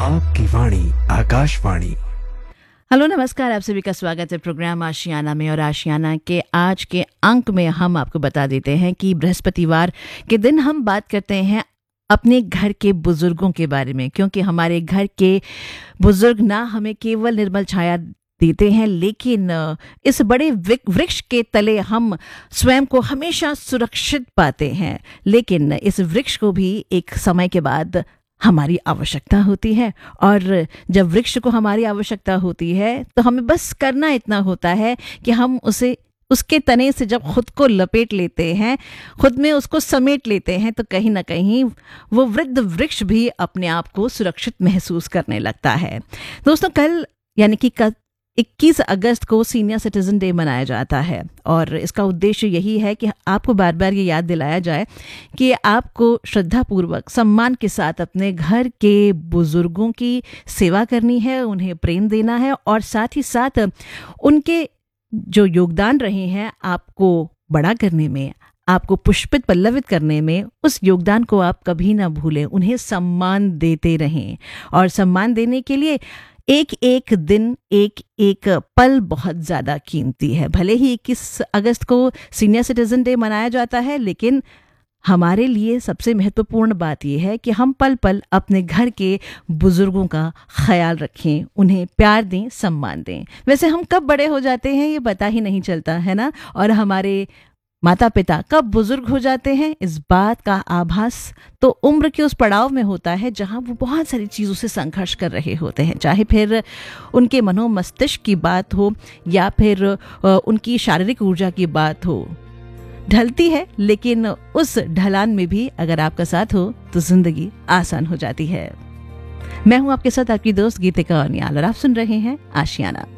आपकी वाणी आकाशवाणी। हेलो नमस्कार, आप सभी का स्वागत है प्रोग्राम आशियाना में। और आशियाना के आज के अंक में हम आपको बता देते हैं कि बृहस्पतिवार के दिन हम बात करते हैं अपने घर के बुजुर्गों के बारे में, क्योंकि हमारे घर के बुजुर्ग ना हमें केवल निर्मल छाया देते हैं, लेकिन इस बड़े वृक्ष के तले हम स्वयं को हमेशा सुरक्षित पाते हैं। लेकिन इस वृक्ष को भी एक समय के बाद हमारी आवश्यकता होती है, और जब वृक्ष को हमारी आवश्यकता होती है तो हमें बस करना इतना होता है कि हम उसके तने से जब खुद को लपेट लेते हैं, खुद में उसको समेट लेते हैं, तो कहीं ना कहीं वो वृद्ध वृक्ष भी अपने आप को सुरक्षित महसूस करने लगता है। दोस्तों, कल यानी कि 21 अगस्त को सीनियर सिटीजन डे मनाया जाता है, और इसका उद्देश्य यही है कि आपको बार बार ये याद दिलाया जाए कि आपको श्रद्धापूर्वक सम्मान के साथ अपने घर के बुजुर्गों की सेवा करनी है, उन्हें प्रेम देना है, और साथ ही साथ उनके जो योगदान रहे हैं आपको बड़ा करने में, आपको पुष्पित पल्लवित करने में, उस योगदान को आप कभी ना भूलें। उन्हें सम्मान देते रहें, और सम्मान देने के लिए एक एक दिन, एक एक पल बहुत ज़्यादा कीमती है। भले ही 21 अगस्त को सीनियर सिटीजन डे मनाया जाता है, लेकिन हमारे लिए सबसे महत्वपूर्ण बात यह है कि हम पल पल अपने घर के बुजुर्गों का ख्याल रखें, उन्हें प्यार दें, सम्मान दें। वैसे हम कब बड़े हो जाते हैं ये पता ही नहीं चलता है ना, और हमारे माता पिता कब बुजुर्ग हो जाते हैं इस बात का आभास तो उम्र के उस पड़ाव में होता है जहां वो बहुत सारी चीज़ों से संघर्ष कर रहे होते हैं, चाहे फिर उनके मनोमस्तिष्क की बात हो या फिर उनकी शारीरिक ऊर्जा की बात हो। ढलती है, लेकिन उस ढलान में भी अगर आपका साथ हो तो जिंदगी आसान हो जाती है। मैं हूं आपके साथ आपकी दोस्त गीतिका अनियाल, और आप सुन रहे हैं आशियाना।